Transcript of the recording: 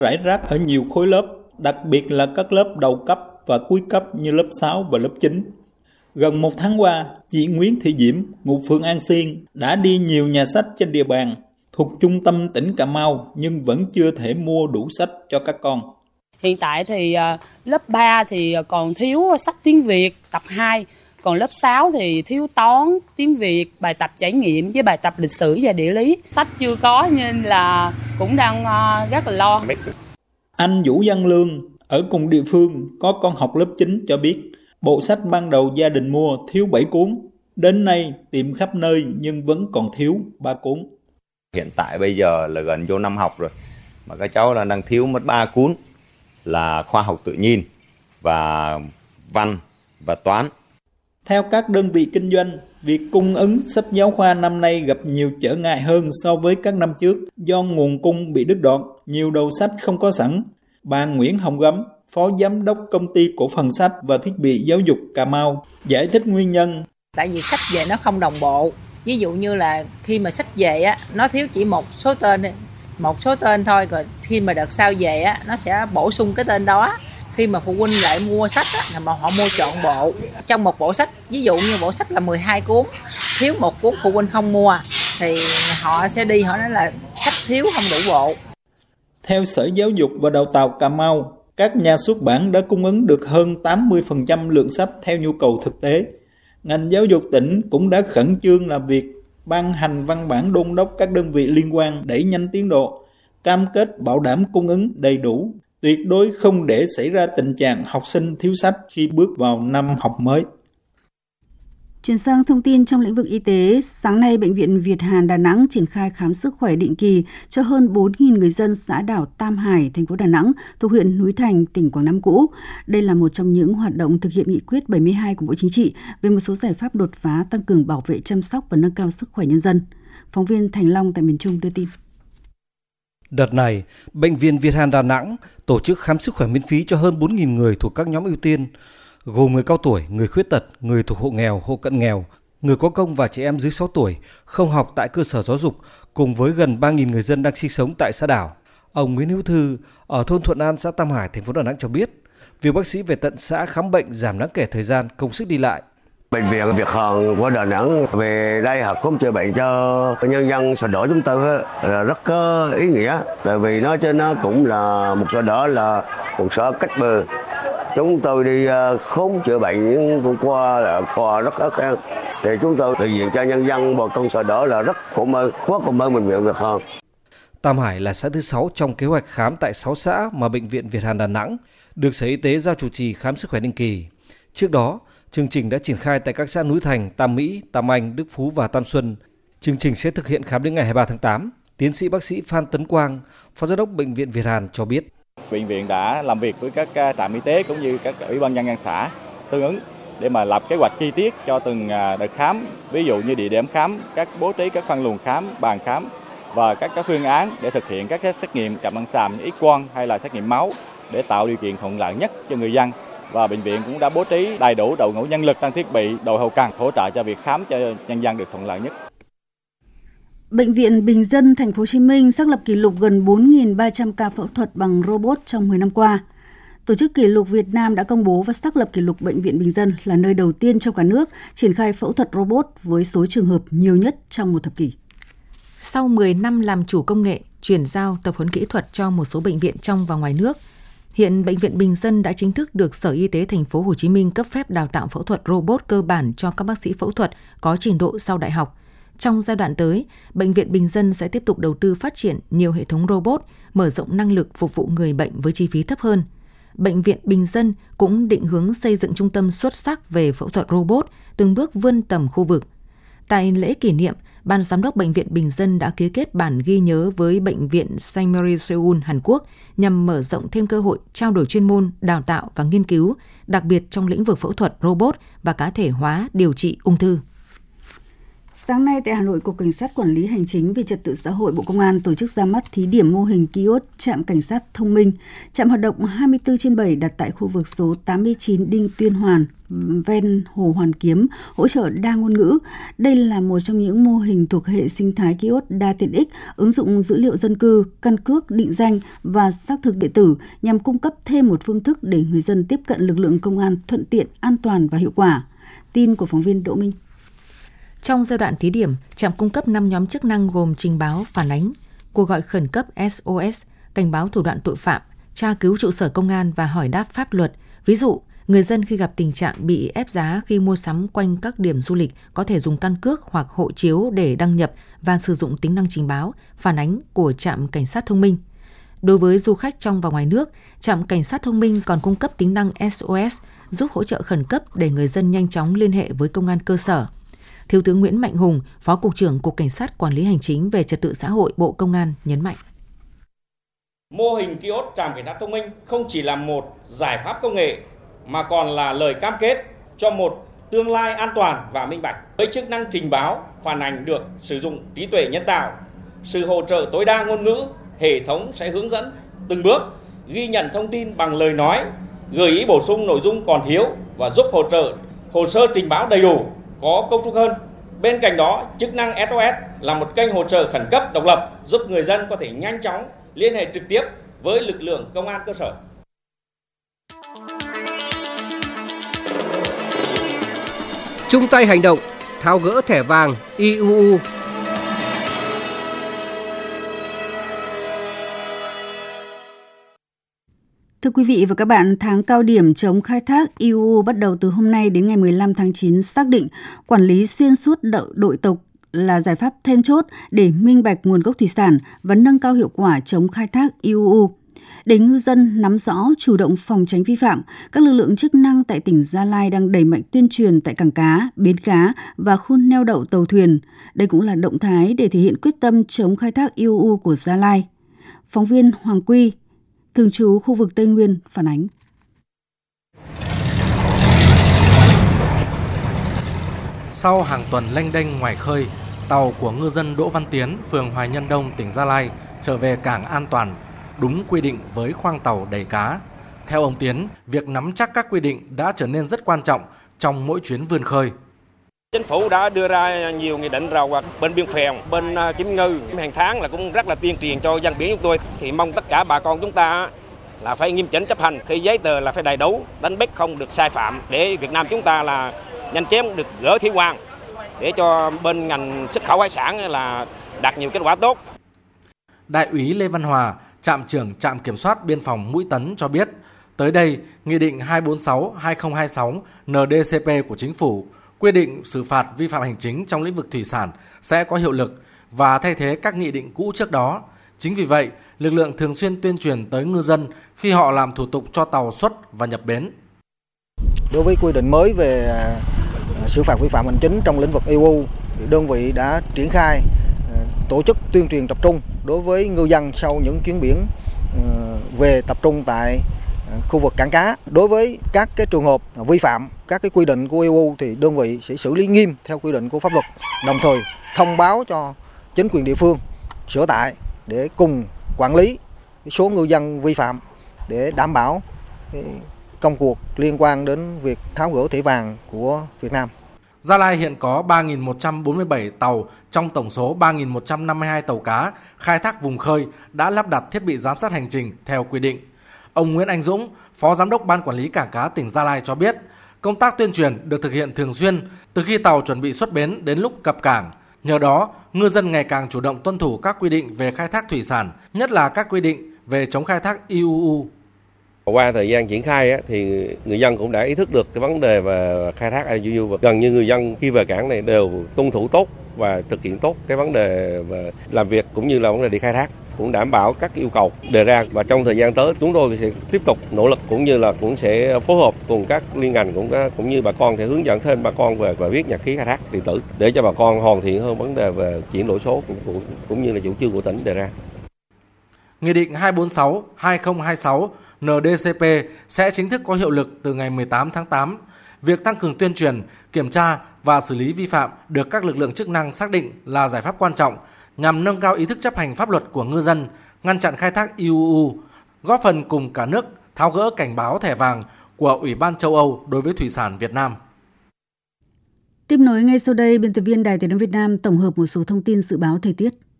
rải rác ở nhiều khối lớp, đặc biệt là các lớp đầu cấp và cuối cấp như lớp 6 và lớp 9. Gần một tháng qua, chị Nguyễn Thị Diễm, ngụ phường An Xuyên, đã đi nhiều nhà sách trên địa bàn thuộc trung tâm tỉnh Cà Mau nhưng vẫn chưa thể mua đủ sách cho các con. Hiện tại thì lớp 3 thì còn thiếu sách tiếng Việt tập 2, còn lớp 6 thì thiếu toán, tiếng Việt, bài tập trải nghiệm với bài tập lịch sử và địa lý. Sách chưa có nên là cũng đang rất là lo. Anh Vũ Văn Lương ở cùng địa phương có con học lớp 9 cho biết bộ sách ban đầu gia đình mua thiếu 7 cuốn. Đến nay tìm khắp nơi nhưng vẫn còn thiếu 3 cuốn. Hiện tại bây giờ là gần vô năm học rồi mà các cháu là đang thiếu mất 3 cuốn là khoa học tự nhiên và văn và toán. Theo các đơn vị kinh doanh, việc cung ứng sách giáo khoa năm nay gặp nhiều trở ngại hơn so với các năm trước do nguồn cung bị đứt đoạn, nhiều đầu sách không có sẵn. Bà Nguyễn Hồng Gấm, Phó Giám đốc Công ty Cổ phần Sách và Thiết bị Giáo dục Cà Mau, giải thích nguyên nhân. Tại vì sách về nó không đồng bộ. Ví dụ như là khi mà sách về á, nó thiếu chỉ một số tên thôi, rồi khi mà đợt sau về á, nó sẽ bổ sung cái tên đó. Khi mà phụ huynh lại mua sách á, là mà họ mua trọn bộ. Trong một bộ sách, ví dụ như bộ sách là 12 cuốn, thiếu một cuốn phụ huynh không mua, thì họ sẽ đi họ nói là sách thiếu không đủ bộ. Theo Sở Giáo dục và Đào tạo Cà Mau, các nhà xuất bản đã cung ứng được hơn 80% lượng sách theo nhu cầu thực tế. Ngành giáo dục tỉnh cũng đã khẩn trương làm việc, ban hành văn bản đôn đốc các đơn vị liên quan đẩy nhanh tiến độ, cam kết bảo đảm cung ứng đầy đủ, tuyệt đối không để xảy ra tình trạng học sinh thiếu sách khi bước vào năm học mới. Chuyển sang thông tin trong lĩnh vực y tế, sáng nay Bệnh viện Việt Hàn Đà Nẵng triển khai khám sức khỏe định kỳ cho hơn 4.000 người dân xã đảo Tam Hải, thành phố Đà Nẵng, thuộc huyện Núi Thành, tỉnh Quảng Nam cũ. Đây là một trong những hoạt động thực hiện nghị quyết 72 của Bộ Chính trị về một số giải pháp đột phá tăng cường bảo vệ, chăm sóc và nâng cao sức khỏe nhân dân. Phóng viên Thành Long tại miền Trung đưa tin. Đợt này, Bệnh viện Việt Hàn Đà Nẵng tổ chức khám sức khỏe miễn phí cho hơn 4.000 người thuộc các nhóm ưu tiên, gồm người cao tuổi, người khuyết tật, người thuộc hộ nghèo, hộ cận nghèo, người có công và trẻ em dưới 6 tuổi, không học tại cơ sở giáo dục, cùng với gần 3.000 người dân đang sinh sống tại xã đảo. Ông Nguyễn Hữu Thư ở thôn Thuận An, xã Tam Hải, thành phố Đà Nẵng cho biết, việc bác sĩ về tận xã khám bệnh giảm đáng kể thời gian, công sức đi lại. Bệnh viện Việt Hàn của Đà Nẵng về đây học khám chữa bệnh cho nhân dân xã đảo chúng tôi là rất có ý nghĩa, tại vì nó cũng là một xã đảo là một xã cách bờ. Chúng tôi đi khám chữa bệnh những hôm qua là khoa rất khó khăn, thì chúng tôi đại diện cho nhân dân và công xã đảo là rất cảm ơn bệnh viện Việt Hàn. Tam Hải là xã thứ 6 trong kế hoạch khám tại 6 xã mà Bệnh viện Việt Hàn Đà Nẵng được Sở Y tế giao chủ trì khám sức khỏe định kỳ. Trước đó, chương trình đã triển khai tại các xã Núi Thành, Tam Mỹ, Tam Anh, Đức Phú và Tam Xuân. Chương trình sẽ thực hiện khám đến ngày 23 tháng 8. Tiến sĩ bác sĩ Phan Tấn Quang, Phó Giám đốc Bệnh viện Việt Hàn cho biết. Bệnh viện đã làm việc với các trạm y tế cũng như các ủy ban nhân dân xã tương ứng để mà lập kế hoạch chi tiết cho từng đợt khám, ví dụ như địa điểm khám, các bố trí các phân luồng khám, bàn khám và các phương án để thực hiện các xét nghiệm cận lâm sàng như X-quang hay là xét nghiệm máu để tạo điều kiện thuận lợi nhất cho người dân. Và bệnh viện cũng đã bố trí đầy đủ đội ngũ nhân lực, trang thiết bị, đội hậu cần hỗ trợ cho việc khám cho nhân dân được thuận lợi nhất. Bệnh viện Bình Dân, Thành phố Hồ Chí Minh xác lập kỷ lục gần 4.300 ca phẫu thuật bằng robot trong 10 năm qua. Tổ chức Kỷ lục Việt Nam đã công bố và xác lập kỷ lục Bệnh viện Bình Dân là nơi đầu tiên trong cả nước triển khai phẫu thuật robot với số trường hợp nhiều nhất trong một thập kỷ. Sau 10 năm làm chủ công nghệ, chuyển giao tập huấn kỹ thuật cho một số bệnh viện trong và ngoài nước, hiện Bệnh viện Bình Dân đã chính thức được Sở Y tế Thành phố Hồ Chí Minh cấp phép đào tạo phẫu thuật robot cơ bản cho các bác sĩ phẫu thuật có trình độ sau đại học. Trong giai đoạn tới, Bệnh viện Bình Dân sẽ tiếp tục đầu tư phát triển nhiều hệ thống robot, mở rộng năng lực phục vụ người bệnh với chi phí thấp hơn. Bệnh viện Bình Dân cũng định hướng xây dựng trung tâm xuất sắc về phẫu thuật robot, từng bước vươn tầm khu vực. Tại lễ kỷ niệm, Ban Giám đốc Bệnh viện Bình Dân đã ký kết bản ghi nhớ với Bệnh viện Saint Mary Seoul, Hàn Quốc nhằm mở rộng thêm cơ hội trao đổi chuyên môn, đào tạo và nghiên cứu, đặc biệt trong lĩnh vực phẫu thuật robot và cá thể hóa điều trị ung thư. Sáng nay tại Hà Nội, Cục Cảnh sát Quản lý Hành chính về Trật tự xã hội Bộ Công an tổ chức ra mắt thí điểm mô hình kiosk trạm cảnh sát thông minh. Trạm hoạt động 24/7 đặt tại khu vực số 89 Đinh Tuyên Hoàn, ven Hồ Hoàn Kiếm, hỗ trợ đa ngôn ngữ. Đây là một trong những mô hình thuộc hệ sinh thái kiosk đa tiện ích, ứng dụng dữ liệu dân cư, căn cước, định danh và xác thực điện tử nhằm cung cấp thêm một phương thức để người dân tiếp cận lực lượng công an thuận tiện, an toàn và hiệu quả. Tin của phóng viên Đỗ Minh. Trong giai đoạn thí điểm, trạm cung cấp 5 nhóm chức năng gồm trình báo, phản ánh, cuộc gọi khẩn cấp SOS, cảnh báo thủ đoạn tội phạm, tra cứu trụ sở công an và hỏi đáp pháp luật. Ví dụ, người dân khi gặp tình trạng bị ép giá khi mua sắm quanh các điểm du lịch có thể dùng căn cước hoặc hộ chiếu để đăng nhập và sử dụng tính năng trình báo, phản ánh của trạm cảnh sát thông minh. Đối với du khách trong và ngoài nước, trạm cảnh sát thông minh còn cung cấp tính năng SOS giúp hỗ trợ khẩn cấp để người dân nhanh chóng liên hệ với công an cơ sở. Thiếu tướng Nguyễn Mạnh Hùng, Phó Cục trưởng Cục Cảnh sát Quản lý Hành chính về Trật tự xã hội Bộ Công an nhấn mạnh. Mô hình kiosk trạm cảnh sát thông minh không chỉ là một giải pháp công nghệ mà còn là lời cam kết cho một tương lai an toàn và minh bạch. Với chức năng trình báo, phản ảnh được sử dụng trí tuệ nhân tạo, sự hỗ trợ tối đa ngôn ngữ, hệ thống sẽ hướng dẫn từng bước, ghi nhận thông tin bằng lời nói, gợi ý bổ sung nội dung còn thiếu và giúp hỗ trợ hồ sơ trình báo đầy đủ, có cấu trúc hơn. Bên cạnh đó, chức năng SOS là một kênh hỗ trợ khẩn cấp độc lập giúp người dân có thể nhanh chóng liên hệ trực tiếp với lực lượng công an cơ sở. Chung tay hành động, tháo gỡ thẻ vàng IUU. Thưa quý vị và các bạn, tháng cao điểm chống khai thác IUU bắt đầu từ hôm nay đến ngày 15 tháng 9 xác định quản lý xuyên suốt đội tộc là giải pháp then chốt để minh bạch nguồn gốc thủy sản và nâng cao hiệu quả chống khai thác IUU. Để ngư dân nắm rõ, chủ động phòng tránh vi phạm, các lực lượng chức năng tại tỉnh Gia Lai đang đẩy mạnh tuyên truyền tại cảng cá, bến cá và khu neo đậu tàu thuyền. Đây cũng là động thái để thể hiện quyết tâm chống khai thác IUU của Gia Lai. Phóng viên Hoàng Quy, thường trú khu vực Tây Nguyên phản ánh. Sau hàng tuần lênh đênh ngoài khơi, tàu của ngư dân Đỗ Văn Tiến, phường Hoài Nhân Đông, tỉnh Gia Lai trở về cảng an toàn, đúng quy định với khoang tàu đầy cá. Theo ông Tiến, việc nắm chắc các quy định đã trở nên rất quan trọng trong mỗi chuyến vươn khơi. Chính phủ đã đưa ra nhiều nghị định rồi, bên biên phòng, bên kiểm ngư hàng tháng là cũng rất là tuyên truyền cho dân biển chúng tôi. Thì mong tất cả bà con chúng ta là phải nghiêm chỉnh chấp hành, khi giấy tờ là phải đầy đủ, đánh bắt không được sai phạm để Việt Nam chúng ta là nhanh chóng được gỡ thuế quan để cho bên ngành xuất khẩu hải sản là đạt nhiều kết quả tốt. Đại úy Lê Văn Hòa, trạm trưởng trạm kiểm soát biên phòng Mũi Tấn cho biết, tới đây, Nghị định 246/2026 NDCP của Chính phủ quy định xử phạt vi phạm hành chính trong lĩnh vực thủy sản sẽ có hiệu lực và thay thế các nghị định cũ trước đó. Chính vì vậy, lực lượng thường xuyên tuyên truyền tới ngư dân khi họ làm thủ tục cho tàu xuất và nhập bến. Đối với quy định mới về xử phạt vi phạm hành chính trong lĩnh vực IUU, đơn vị đã triển khai tổ chức tuyên truyền tập trung đối với ngư dân sau những chuyến biển về tập trung tại khu vực cảng cá. Đối với các cái trường hợp vi phạm các cái quy định của IUU thì đơn vị sẽ xử lý nghiêm theo quy định của pháp luật, đồng thời thông báo cho chính quyền địa phương sở tại để cùng quản lý số ngư dân vi phạm để đảm bảo công cuộc liên quan đến việc tháo gỡ thẻ vàng của Việt Nam. Gia Lai hiện có 3.147 tàu trong tổng số 3.152 tàu cá khai thác vùng khơi đã lắp đặt thiết bị giám sát hành trình theo quy định. Ông Nguyễn Anh Dũng, Phó Giám đốc Ban Quản lý Cảng cá tỉnh Gia Lai cho biết, công tác tuyên truyền được thực hiện thường xuyên từ khi tàu chuẩn bị xuất bến đến lúc cập cảng. Nhờ đó, ngư dân ngày càng chủ động tuân thủ các quy định về khai thác thủy sản, nhất là các quy định về chống khai thác IUU. Qua thời gian triển khai thì người dân cũng đã ý thức được cái vấn đề về khai thác IUU và gần như người dân khi về cảng này đều tuân thủ tốt và thực hiện tốt cái vấn đề về làm việc cũng như là vấn đề đi khai thác, cũng đảm bảo các yêu cầu đề ra. Và trong thời gian tới chúng tôi sẽ tiếp tục nỗ lực cũng như là cũng sẽ phối hợp cùng các liên ngành cũng như bà con sẽ hướng dẫn thêm bà con về viết nhật ký khai thác điện tử để cho bà con hoàn thiện hơn vấn đề về chuyển đổi số cũng như là chủ trương của tỉnh đề ra. Nghị định 246/2026 NDCP sẽ chính thức có hiệu lực từ ngày 18 tháng 8. việc tăng cường tuyên truyền, kiểm tra và xử lý vi phạm được các lực lượng chức năng xác định là giải pháp quan trọng nhằm nâng cao ý thức chấp hành pháp luật của ngư dân, ngăn chặn khai thác IUU, góp phần cùng cả nước tháo gỡ cảnh báo thẻ vàng của Ủy ban châu Âu đối với thủy sản Việt Nam. Tiếp nối ngay sau đây, biên tập viên Đài Tiếng nói Việt Nam tổng hợp một số thông tin dự báo thời tiết.